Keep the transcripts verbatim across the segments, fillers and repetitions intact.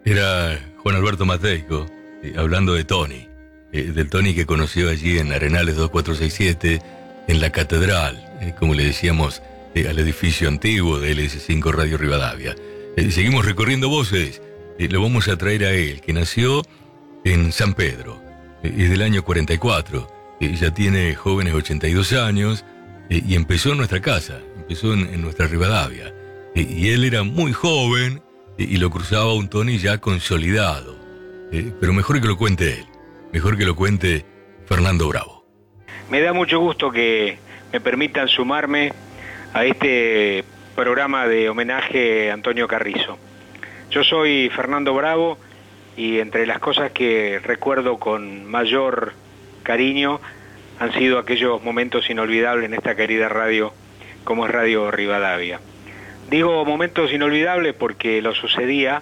Era Juan Alberto Mateico, eh, hablando de Tony, eh, del Tony que conoció allí en Arenales dos cuatro seis siete, en la Catedral, eh, como le decíamos eh, al edificio antiguo de L S cinco Radio Rivadavia. Eh, seguimos recorriendo voces, eh, lo vamos a traer a él, que nació en San Pedro, eh, es del año cuarenta y cuatro, eh, ya tiene jóvenes ochenta y dos años, eh, y empezó en nuestra casa, empezó en, en nuestra Rivadavia, eh, y él era muy joven, y lo cruzaba un Tony ya consolidado. Eh, pero mejor que lo cuente él, mejor que lo cuente Fernando Bravo. Me da mucho gusto que me permitan sumarme a este programa de homenaje a Antonio Carrizo. Yo soy Fernando Bravo y entre las cosas que recuerdo con mayor cariño han sido aquellos momentos inolvidables en esta querida radio como es Radio Rivadavia. Digo momentos inolvidables porque lo sucedía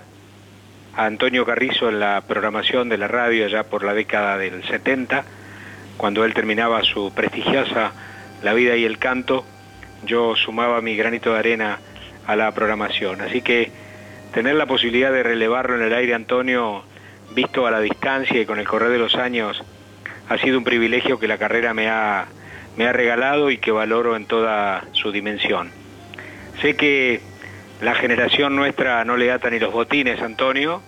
a Antonio Carrizo en la programación de la radio allá por la década del setenta, cuando él terminaba su prestigiosa La Vida y el Canto, yo sumaba mi granito de arena a la programación. Así que tener la posibilidad de relevarlo en el aire, Antonio, visto a la distancia y con el correr de los años, ha sido un privilegio que la carrera me ha, me ha regalado y que valoro en toda su dimensión. Sé que la generación nuestra no le ata ni los botines, Antonio,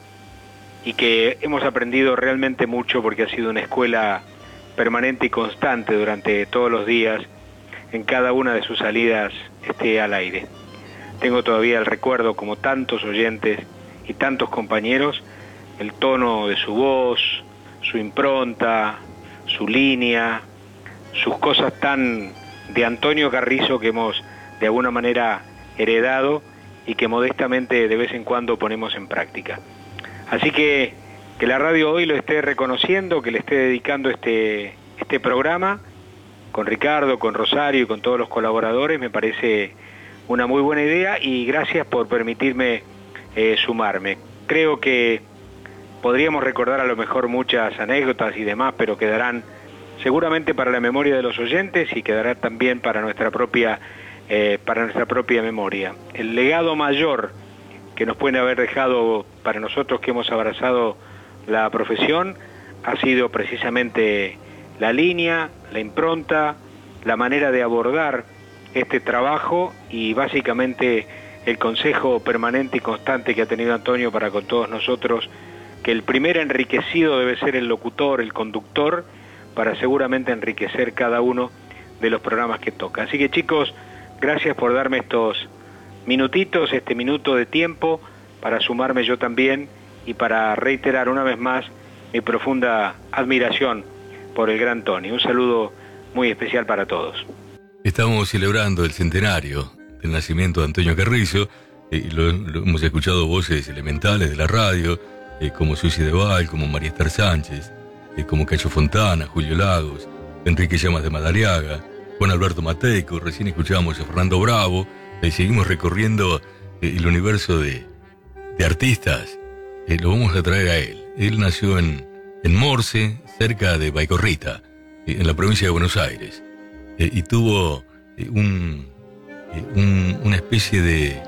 y que hemos aprendido realmente mucho porque ha sido una escuela permanente y constante durante todos los días, en cada una de sus salidas esté al aire. Tengo todavía el recuerdo, como tantos oyentes y tantos compañeros, el tono de su voz, su impronta, su línea, sus cosas tan de Antonio Carrizo que hemos de alguna manera heredado y que modestamente de vez en cuando ponemos en práctica. Así que que la radio hoy lo esté reconociendo, que le esté dedicando este, este programa, con Ricardo, con Rosario y con todos los colaboradores, me parece una muy buena idea y gracias por permitirme eh, sumarme. Creo que podríamos recordar a lo mejor muchas anécdotas y demás, pero quedarán seguramente para la memoria de los oyentes y quedará también para nuestra propia Eh, para nuestra propia memoria. El legado mayor que nos pueden haber dejado para nosotros que hemos abrazado la profesión ha sido precisamente la línea, la impronta, la manera de abordar este trabajo y básicamente el consejo permanente y constante que ha tenido Antonio para con todos nosotros, que el primer enriquecido debe ser el locutor, el conductor, para seguramente enriquecer cada uno de los programas que toca. Así que chicos, gracias por darme estos minutitos, este minuto de tiempo para sumarme yo también y para reiterar una vez más mi profunda admiración por el gran Tony. Un saludo muy especial para todos. Estamos celebrando el centenario del nacimiento de Antonio Carrizo y lo, lo hemos escuchado voces elementales de la radio, eh, como Susi de Val, como María Esther Sánchez, eh, como Cacho Fontana, Julio Lagos, Enrique Llamas de Madariaga, Juan Alberto Mateico, recién escuchábamos a Fernando Bravo, y seguimos recorriendo eh, el universo de, de artistas, eh, lo vamos a traer a él. Él nació en, en Morse, cerca de Baicorrita, eh, en la provincia de Buenos Aires, eh, y tuvo eh, un, eh, un, una especie de,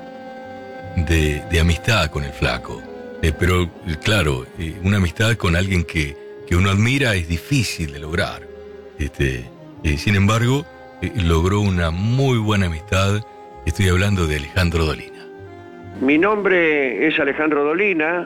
de, de amistad con el flaco, eh, pero eh, claro, eh, una amistad con alguien que, que uno admira es difícil de lograr, este, eh, sin embargo, logró una muy buena amistad. Estoy hablando de Alejandro Dolina. Mi nombre es Alejandro Dolina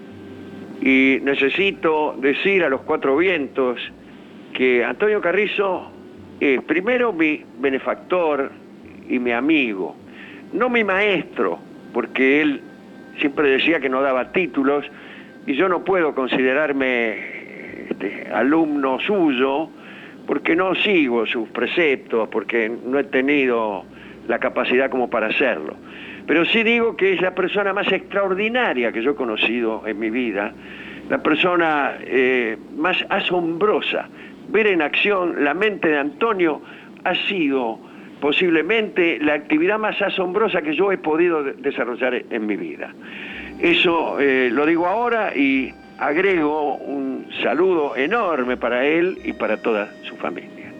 y necesito decir a los cuatro vientos que Antonio Carrizo es primero mi benefactor y mi amigo, no mi maestro, porque él siempre decía que no daba títulos y yo no puedo considerarme este, alumno suyo porque no sigo sus preceptos, porque no he tenido la capacidad como para hacerlo. Pero sí digo que es la persona más extraordinaria que yo he conocido en mi vida, la persona eh, más asombrosa. Ver en acción la mente de Antonio ha sido posiblemente la actividad más asombrosa que yo he podido de- desarrollar en mi vida. Eso eh, lo digo ahora y agrego un saludo enorme para él y para toda su familia.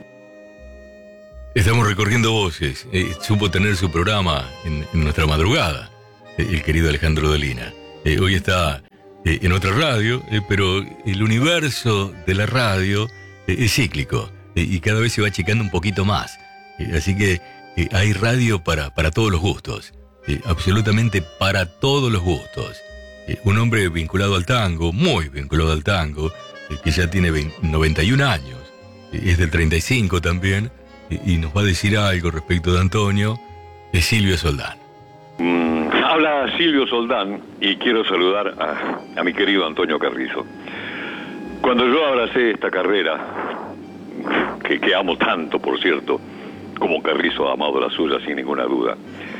Estamos recorriendo voces. Eh, supo tener su programa en, en nuestra madrugada, eh, el querido Alejandro Dolina. Eh, hoy está eh, en otra radio, eh, pero el universo de la radio eh, es cíclico eh, y cada vez se va achicando un poquito más. Eh, así que eh, hay radio para, para todos los gustos, eh, absolutamente para todos los gustos. Eh, un hombre vinculado al tango, muy vinculado al tango, eh, que ya tiene veinte, noventa y un años, eh, es del treinta y cinco también, eh, y nos va a decir algo respecto de Antonio, es Silvio Soldán. Mm, habla Silvio Soldán y quiero saludar a, a mi querido Antonio Carrizo. Cuando yo abracé esta carrera, que, que amo tanto, por cierto, como Carrizo ha amado la suya sin ninguna duda,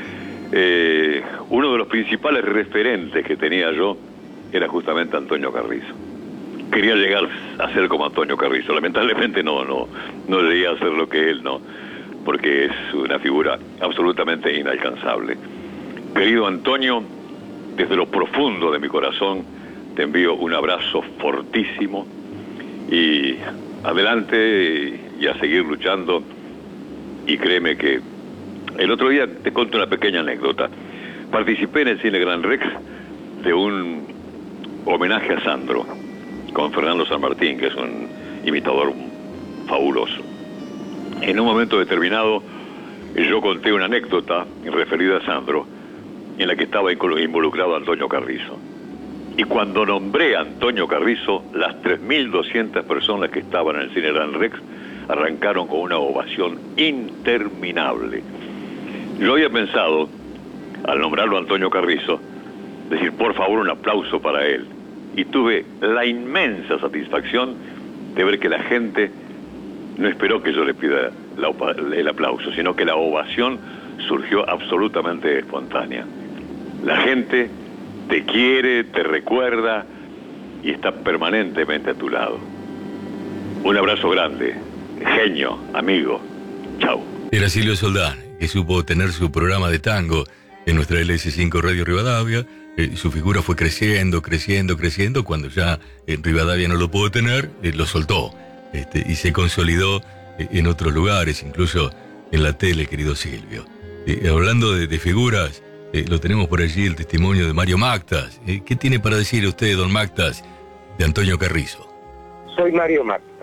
eh, uno de los principales referentes que tenía yo era justamente Antonio Carrizo. Quería llegar a ser como Antonio Carrizo. Lamentablemente no, no, no llegué a ser lo que él, no, porque es una figura absolutamente inalcanzable. Querido Antonio, desde lo profundo de mi corazón te envío un abrazo fortísimo y adelante y a seguir luchando. Y créeme que el otro día te cuento una pequeña anécdota. Participé en el Cine Gran Rex de un homenaje a Sandro con Fernando San Martín, que es un imitador fabuloso. En un momento determinado yo conté una anécdota referida a Sandro en la que estaba involucrado Antonio Carrizo. Y cuando nombré a Antonio Carrizo, las tres mil doscientas personas que estaban en el Cine Gran Rex arrancaron con una ovación interminable. Yo había pensado, al nombrarlo Antonio Carrizo, decir por favor un aplauso para él. Y tuve la inmensa satisfacción de ver que la gente no esperó que yo le pida la, el aplauso, sino que la ovación surgió absolutamente espontánea. La gente te quiere, te recuerda y está permanentemente a tu lado. Un abrazo grande, genio, amigo, chau. Era Silvio Soldán, que supo tener su programa de tango en nuestra L S cinco Radio Rivadavia. Eh, su figura fue creciendo, creciendo, creciendo. Cuando ya en Rivadavia no lo pudo tener, eh, lo soltó este, y se consolidó eh, en otros lugares, incluso en la tele, querido Silvio. Eh, hablando de, de figuras, eh, lo tenemos por allí el testimonio de Mario Mactas. Eh, ¿Qué tiene para decir usted, don Mactas, de Antonio Carrizo? Soy Mario Mactas.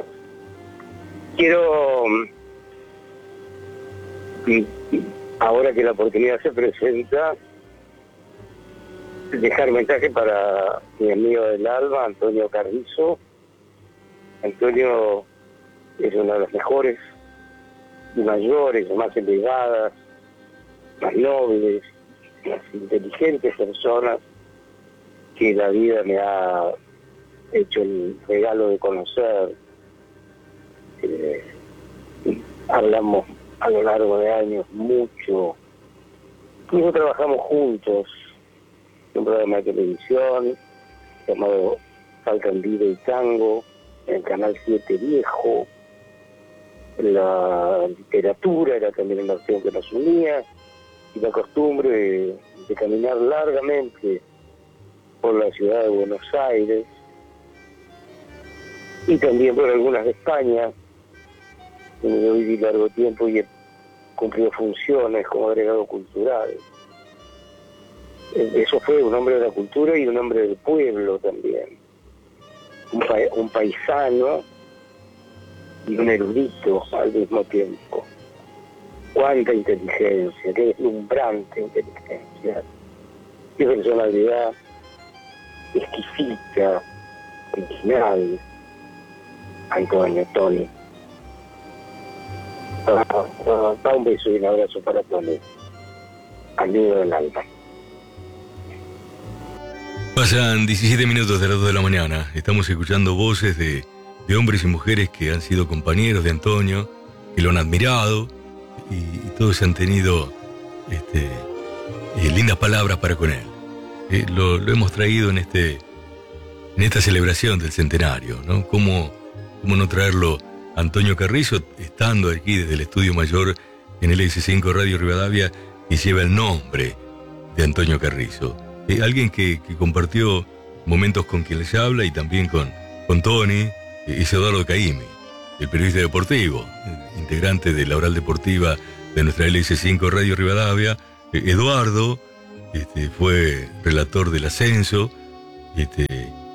Quiero, ahora que la oportunidad se presenta, dejar mensaje para mi amigo del alma, Antonio Carrizo. Antonio es una de las mejores y mayores, más elevadas, más nobles, más inteligentes personas que la vida me ha hecho el regalo de conocer. Eh, hablamos a lo largo de años mucho, incluso trabajamos juntos en un programa de televisión llamado Faltan Vida y Tango, en el Canal siete Viejo. La literatura era también una acción que nos unía, y la costumbre de, de caminar largamente por la ciudad de Buenos Aires y también por algunas de España, donde yo viví largo tiempo y he cumplido funciones como agregado cultural. Eso fue un hombre de la cultura y un hombre del pueblo también. Un, pa un paisano y un erudito al mismo tiempo. Cuánta inteligencia, qué deslumbrante inteligencia, qué personalidad exquisita, original. Antonio, Tony. Da uh, uh, un beso y un abrazo para Tony, amigo del alma. Pasan diecisiete minutos de las dos de la mañana. Estamos escuchando voces de, de hombres y mujeres que han sido compañeros de Antonio, que lo han admirado y, y todos han tenido este, eh, lindas palabras para con él. Eh, lo, lo hemos traído en este en esta celebración del centenario, ¿no? ¿Cómo, cómo no traerlo a Antonio Carrizo, estando aquí desde el Estudio Mayor en el S cinco Radio Rivadavia, que lleva el nombre de Antonio Carrizo? Eh, alguien que, que compartió momentos con quien les habla y también con, con Tony, eh, es Eduardo Caimi, el periodista deportivo, eh, integrante de la Oral Deportiva de nuestra L S cinco Radio Rivadavia. Eh, Eduardo este, fue relator del ascenso, este,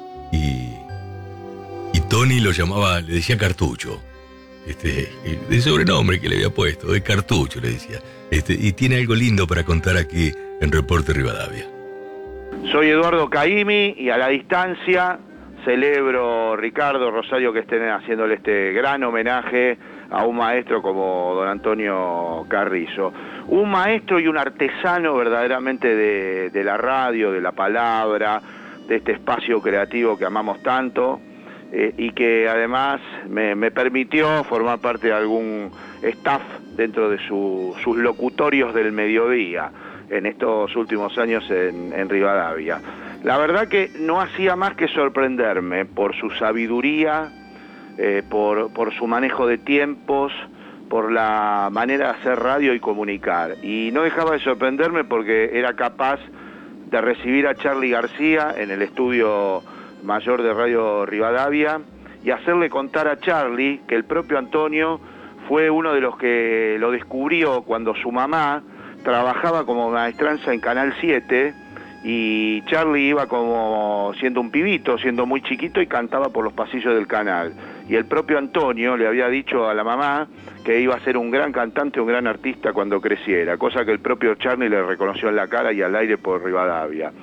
Tony lo llamaba, le decía Cartucho. Este, de sobrenombre que le había puesto, de Cartucho le decía. Este, y tiene algo lindo para contar aquí en Reporte Rivadavia. Soy Eduardo Caimi y a la distancia celebro, Ricardo, Rosario, que estén haciéndole este gran homenaje a un maestro como don Antonio Carrizo. Un maestro y un artesano verdaderamente de, de la radio, de la palabra, de este espacio creativo que amamos tanto, eh, y que además me, me permitió formar parte de algún staff dentro de su, sus locutorios del mediodía en estos últimos años en, en Rivadavia. La verdad que no hacía más que sorprenderme por su sabiduría, eh, por, por su manejo de tiempos, por la manera de hacer radio y comunicar. Y no dejaba de sorprenderme porque era capaz de recibir a Charly García en el estudio mayor de Radio Rivadavia y hacerle contar a Charly que el propio Antonio fue uno de los que lo descubrió cuando su mamá trabajaba como maestranza en Canal siete y Charly iba como siendo un pibito, siendo muy chiquito y cantaba por los pasillos del canal. Y el propio Antonio le había dicho a la mamá que iba a ser un gran cantante, un gran artista cuando creciera, cosa que el propio Charly le reconoció en la cara y al aire por Rivadavia.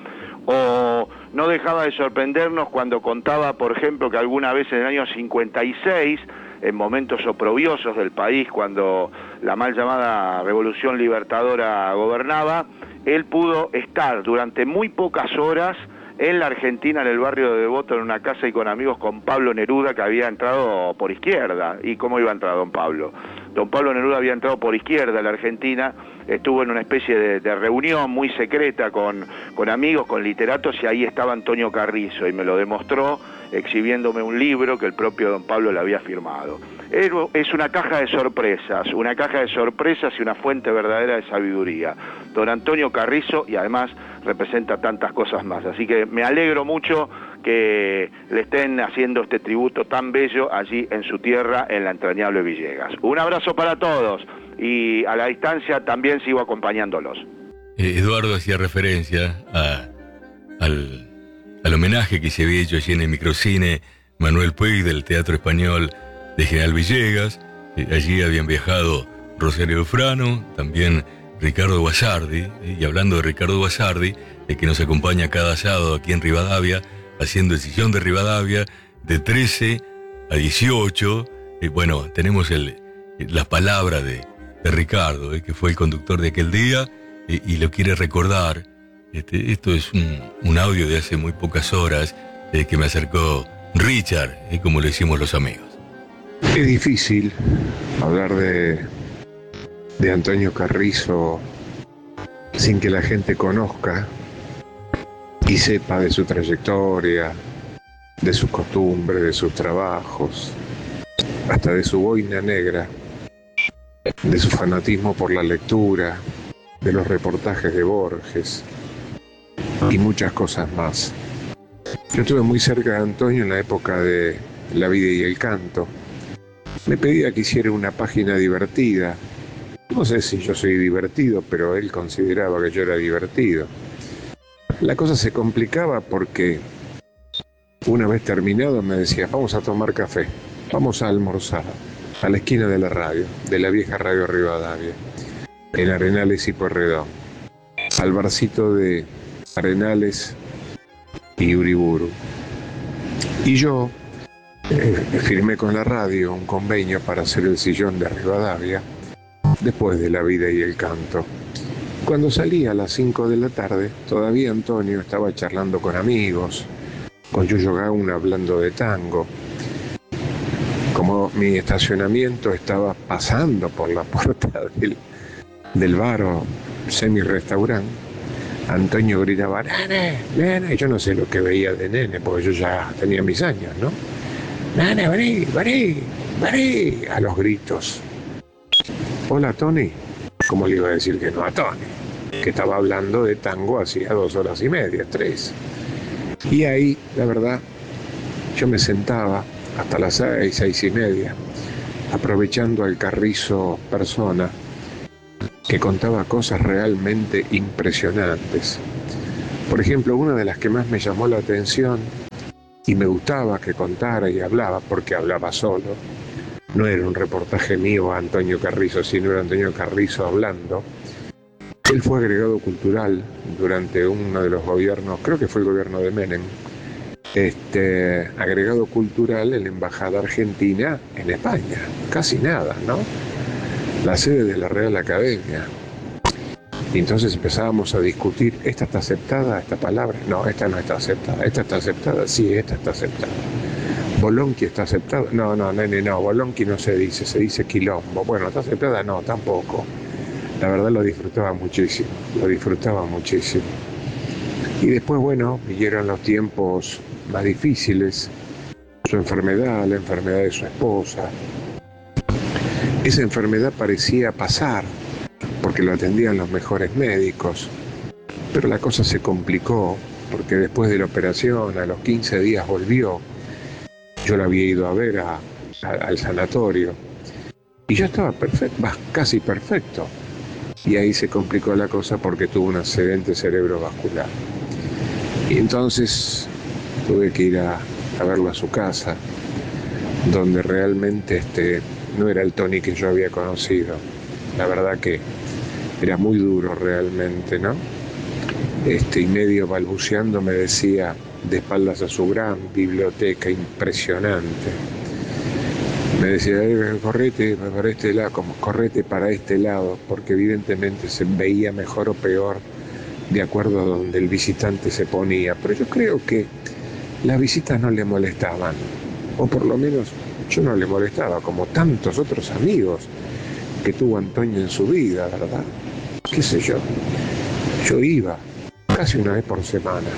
O no dejaba de sorprendernos cuando contaba, por ejemplo, que alguna vez en el año cincuenta y seis, en momentos oprobiosos del país, cuando la mal llamada Revolución Libertadora gobernaba, él pudo estar durante muy pocas horas en la Argentina, en el barrio de Devoto, en una casa y con amigos, con Pablo Neruda, que había entrado por izquierda. ¿Y cómo iba a entrar don Pablo? Don Pablo Neruda había entrado por izquierda a la Argentina, estuvo en una especie de, de reunión muy secreta con, con amigos, con literatos, y ahí estaba Antonio Carrizo, y me lo demostró exhibiéndome un libro que el propio don Pablo le había firmado. Es una caja de sorpresas, una caja de sorpresas y una fuente verdadera de sabiduría. Don Antonio Carrizo, y además representa tantas cosas más. Así que me alegro mucho que le estén haciendo este tributo tan bello allí en su tierra, en la entrañable Villegas. Un abrazo para todos y a la distancia también sigo acompañándolos. Eh, Eduardo hacía referencia a, al, al homenaje que se había hecho allí en el microcine Manuel Puig del Teatro Español de General Villegas. Eh, allí habían viajado Rosario Frano, también Ricardo Guasardi, eh, y hablando de Ricardo Guasardi, eh, que nos acompaña cada sábado aquí en Rivadavia, haciendo el sillón de Rivadavia, de trece a dieciocho. Eh, bueno, tenemos el, la palabra de, de Ricardo, eh, que fue el conductor de aquel día, eh, y lo quiere recordar. Este, esto es un, un audio de hace muy pocas horas eh, que me acercó Richard, eh, como le decimos los amigos. Es difícil hablar de, de Antonio Carrizo sin que la gente conozca y sepa de su trayectoria, de sus costumbres, de sus trabajos, hasta de su boina negra, de su fanatismo por la lectura, de los reportajes de Borges y muchas cosas más. Yo estuve muy cerca de Antonio en la época de La vida y el canto. Me pedía que hiciera una página divertida. No sé si yo soy divertido, pero él consideraba que yo era divertido. La cosa se complicaba porque una vez terminado me decía, vamos a tomar café, vamos a almorzar a la esquina de la radio, de la vieja Radio Rivadavia, en Arenales y Pueyrredón, al barcito de Arenales y Uriburu. Y yo eh, firmé con la radio un convenio para hacer el sillón de Rivadavia después de La vida y el canto. Cuando salí a las cinco de la tarde, todavía Antonio estaba charlando con amigos, con Yuyo Gauna hablando de tango. Como mi estacionamiento estaba pasando por la puerta del, del bar o semi-restaurante, Antonio gritaba, nene, nene, yo no sé lo que veía de nene, porque yo ya tenía mis años, ¿no? Nene, vení, vení, vení, a los gritos. Hola, Tony. ¿Cómo le iba a decir que no a Tony? Que estaba hablando de tango hacía dos horas y media, tres. Y ahí, la verdad, yo me sentaba hasta las seis, seis y media, aprovechando al Carrizo persona, que contaba cosas realmente impresionantes. Por ejemplo, una de las que más me llamó la atención y me gustaba que contara y hablaba, porque hablaba solo. No era un reportaje mío a Antonio Carrizo, sino era Antonio Carrizo hablando. Él fue agregado cultural durante uno de los gobiernos, creo que fue el gobierno de Menem, este, agregado cultural en la Embajada Argentina en España. Casi nada, ¿no? La sede de la Real Academia. Y entonces empezábamos a discutir, ¿esta está aceptada, esta palabra? No, esta no está aceptada. ¿Esta está aceptada? Sí, esta está aceptada. ¿Bolonqui está aceptada? No, no, nene, no, Bolonqui no se dice, se dice quilombo. Bueno, ¿está aceptada? No, tampoco. La verdad lo disfrutaba muchísimo, lo disfrutaba muchísimo. Y después, bueno, vinieron los tiempos más difíciles, su enfermedad, la enfermedad de su esposa. Esa enfermedad parecía pasar, porque lo atendían los mejores médicos, pero la cosa se complicó, porque después de la operación, a los quince días volvió. Yo la había ido a ver a, a, al sanatorio, y yo estaba perfecto, casi perfecto. Y ahí se complicó la cosa porque tuvo un accidente cerebrovascular. Y entonces tuve que ir a, a verlo a su casa, donde realmente este, no era el Tony que yo había conocido. La verdad que era muy duro realmente, ¿no? Este, y medio balbuceando me decía, de espaldas a su gran biblioteca impresionante, me decía, eh, correte para este lado, como correte para este lado, porque evidentemente se veía mejor o peor de acuerdo a donde el visitante se ponía. Pero yo creo que las visitas no le molestaban, o por lo menos yo no le molestaba, como tantos otros amigos que tuvo Antonio en su vida, ¿verdad? Qué sé yo, yo iba casi una vez por semana.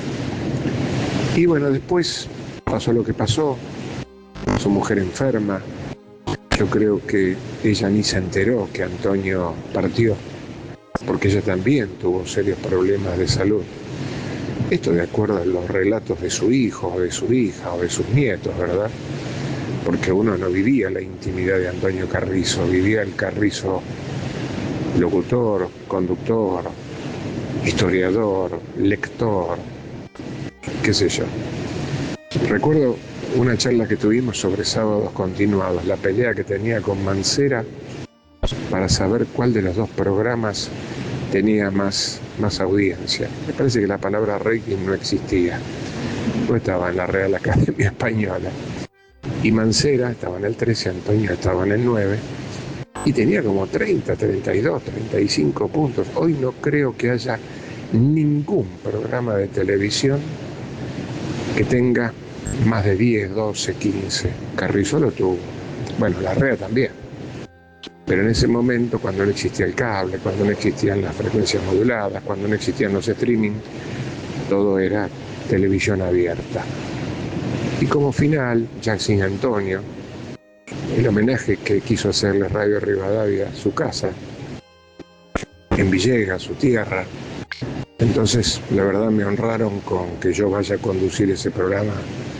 Y bueno, después pasó lo que pasó, su mujer enferma. Yo creo que ella ni se enteró que Antonio partió, porque ella también tuvo serios problemas de salud. Esto de acuerdo a los relatos de su hijo, o de su hija, o de sus nietos, ¿verdad? Porque uno no vivía la intimidad de Antonio Carrizo, vivía el Carrizo locutor, conductor, historiador, lector, qué sé yo. Recuerdo una charla que tuvimos sobre sábados continuados, la pelea que tenía con Mancera para saber cuál de los dos programas tenía más, más audiencia. Me parece que la palabra rating no existía, no estaba en la Real Academia Española. Y Mancera estaba en el trece, Antonio estaba en el nueve, y tenía como treinta, treinta y dos, treinta y cinco puntos. Hoy no creo que haya ningún programa de televisión que tenga más de diez, doce, quince. Carrizo lo tuvo. Bueno, Larrea también. Pero en ese momento, cuando no existía el cable, cuando no existían las frecuencias moduladas, cuando no existían los streaming, todo era televisión abierta. Y como final, ya sin Antonio, el homenaje que quiso hacerle Radio Rivadavia, su casa, en Villegas, su tierra. Entonces, la verdad me honraron con que yo vaya a conducir ese programa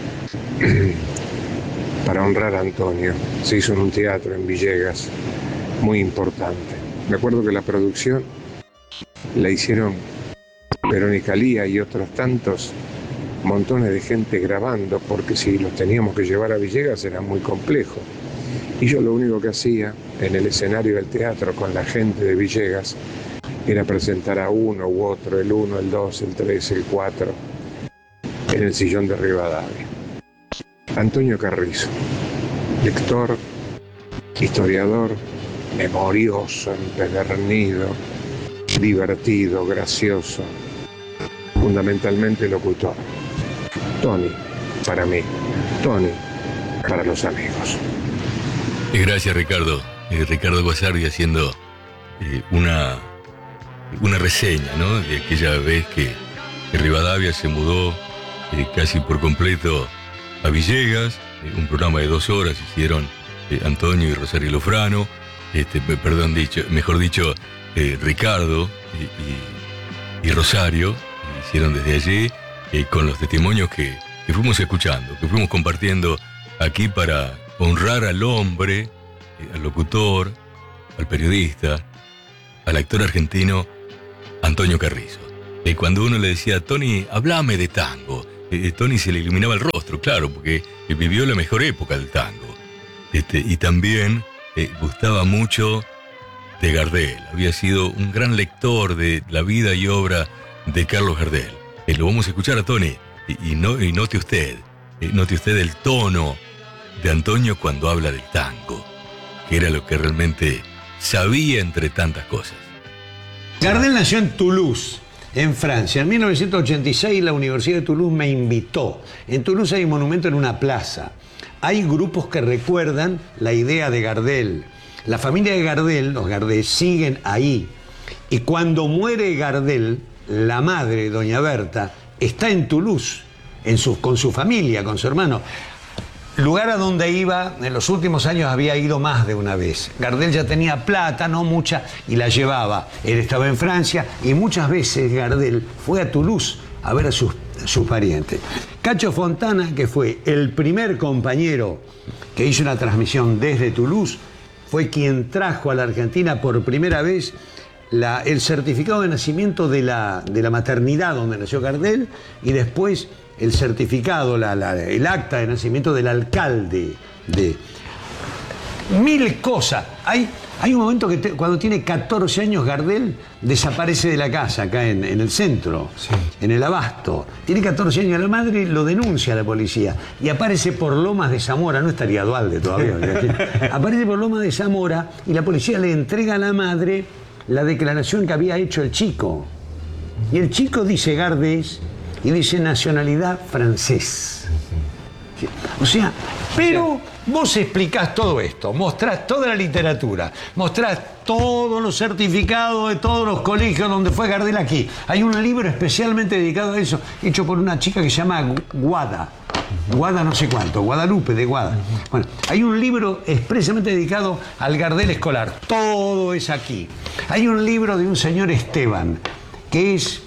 para honrar a Antonio. Se hizo en un teatro en Villegas, muy importante. Me acuerdo que la producción la hicieron Verónica Lía y otros tantos, montones de gente grabando, porque si los teníamos que llevar a Villegas era muy complejo. Y yo lo único que hacía en el escenario del teatro con la gente de Villegas era presentar a uno u otro, el uno, el dos, el tres, el cuatro, en el sillón de Rivadavia. Antonio Carrizo, lector, historiador, memorioso, empedernido, divertido, gracioso, fundamentalmente locutor. Tony, para mí, Tony, para los amigos. Gracias, Ricardo. Eh, Ricardo Guasardi haciendo eh, una, una reseña, ¿no?, de aquella vez que, que Rivadavia se mudó eh, casi por completo a Villegas. Eh, un programa de dos horas hicieron eh, Antonio y Rosario Lofrano, este, perdón, dicho, mejor dicho, eh, Ricardo y, y, y Rosario, hicieron desde allí eh, con los testimonios que, que fuimos escuchando, que fuimos compartiendo aquí para honrar al hombre, eh, al locutor, al periodista, al actor argentino Antonio Carrizo. Y cuando uno le decía, Tony, háblame de tango, eh, Tony se le iluminaba el rostro, claro, porque eh, vivió la mejor época del tango. Este, y también eh, gustaba mucho de Gardel. Había sido un gran lector de la vida y obra de Carlos Gardel. Eh, lo vamos a escuchar a Tony. Y, y, no, y note usted, eh, note usted el tono de Antonio cuando habla del tango, que era lo que realmente sabía entre tantas cosas. Gardel nació en Toulouse, en Francia. En mil novecientos ochenta y seis la Universidad de Toulouse me invitó. En Toulouse hay un monumento en una plaza. Hay grupos que recuerdan la idea de Gardel. La familia de Gardel, los Gardel, siguen ahí. Y cuando muere Gardel, la madre, doña Berta, está en Toulouse, en su, con su familia, con su hermano. Lugar a donde iba, en los últimos años había ido más de una vez. Gardel ya tenía plata, no mucha, y la llevaba. Él estaba en Francia y muchas veces Gardel fue a Toulouse a ver a sus, sus parientes. Cacho Fontana, que fue el primer compañero que hizo una transmisión desde Toulouse, fue quien trajo a la Argentina por primera vez la, el certificado de nacimiento de la, de la maternidad donde nació Gardel y después el certificado, la, la, el acta de nacimiento del alcalde de mil cosas. Hay, hay un momento que te, cuando tiene catorce años Gardel desaparece de la casa acá en, en el centro, sí. En el Abasto. Tiene catorce años, la madre lo denuncia a la policía y aparece por Lomas de Zamora, no estaría Dualde todavía, aparece por Lomas de Zamora y la policía le entrega a la madre la declaración que había hecho el chico. Y el chico dice Gardés y dice nacionalidad francés. O sea, pero vos explicás todo esto, mostrás toda la literatura, mostrás todos los certificados de todos los colegios donde fue Gardel aquí. Hay un libro especialmente dedicado a eso, hecho por una chica que se llama Guada. Guada no sé cuánto, Guadalupe de Guada. Bueno, hay un libro expresamente dedicado al Gardel escolar. Todo es aquí. Hay un libro de un señor Esteban, que es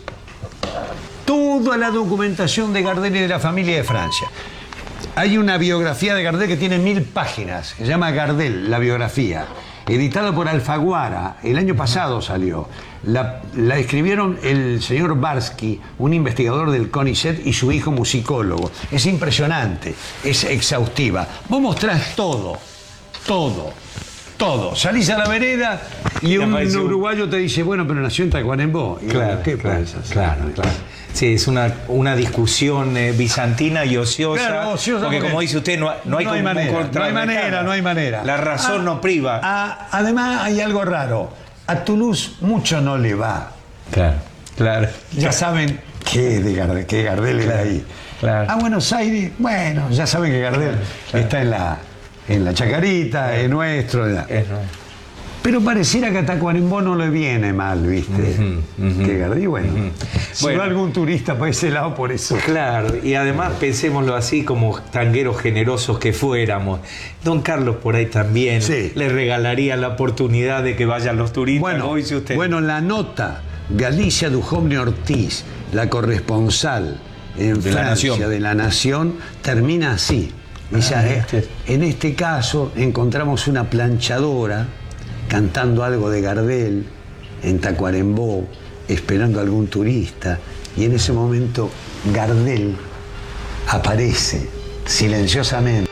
toda la documentación de Gardel y de la familia de Francia. Hay una biografía de Gardel que tiene mil páginas, que se llama Gardel, la biografía, editada por Alfaguara, el año pasado salió. La, la escribieron el señor Barsky, un investigador del CONICET, y su hijo musicólogo. Es impresionante, es exhaustiva. Vos mostrás todo, todo, todo. Salís a la vereda y un uruguayo te dice, bueno, pero nació en Tacuarembó. Y claro, ¿qué claro, pasa? Claro, claro. Sí, es una, una discusión eh, bizantina y ociosa, claro, ociosa porque, porque como dice usted, no, no hay, no hay como manera, un no hay manera, no hay manera. La razón ah, no priva. Ah, además hay algo raro. A Toulouse mucho no le va. Claro, claro. Ya saben que, de Gardel, que Gardel era ahí. Claro. A Buenos Aires, bueno, ya saben que Gardel claro. está en la, en la Chacarita, claro. es nuestro. Es nuestro. Pero pareciera que a Tacuarembó no le viene mal, ¿viste? Uh-huh, uh-huh, que Gardel, bueno, uh-huh. si bueno, va algún turista por ese lado, por eso. Claro, y además pensémoslo así, como tangueros generosos que fuéramos. Don Carlos por ahí también sí. le regalaría la oportunidad de que vayan los turistas. Bueno, ¿no? Dice usted? Bueno, la nota, Galicia Dujovne Ortiz, la corresponsal en de Francia la de La Nación, termina así. Dice, ah, este. En este caso encontramos una planchadora cantando algo de Gardel en Tacuarembó, esperando a algún turista, y en ese momento Gardel aparece silenciosamente.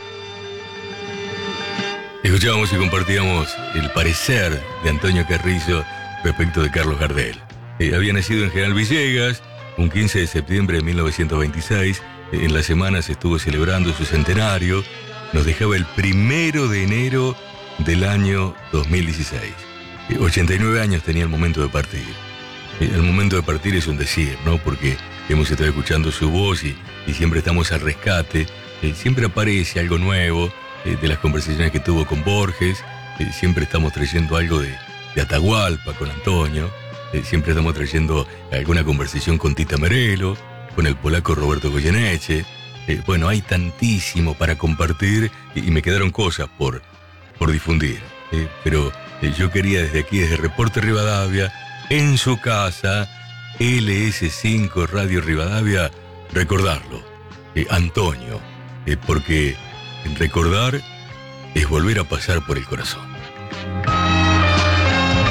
Escuchábamos y compartíamos el parecer de Antonio Carrizo respecto de Carlos Gardel. Eh, había nacido en General Villegas un quince de septiembre de mil novecientos veintiséis. Eh, en la semana se estuvo celebrando su centenario. Nos dejaba el primero de enero del año dos mil dieciséis. Eh, ochenta y nueve años tenía el momento de partir. Eh, el momento de partir es un decir, ¿no? Porque hemos estado escuchando su voz y, y siempre estamos al rescate. Eh, siempre aparece algo nuevo eh, de las conversaciones que tuvo con Borges. Eh, siempre estamos trayendo algo de, de Atahualpa con Antonio. Eh, siempre estamos trayendo alguna conversación con Tita Merelo, con el polaco Roberto Goyeneche. Eh, bueno, hay tantísimo para compartir y, y me quedaron cosas por por difundir, eh, pero eh, yo quería desde aquí, desde Reporte Rivadavia, en su casa, L S cinco Radio Rivadavia, recordarlo, eh, Antonio, eh, porque recordar es volver a pasar por el corazón.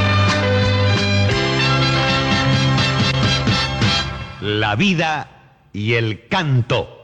La vida y el canto.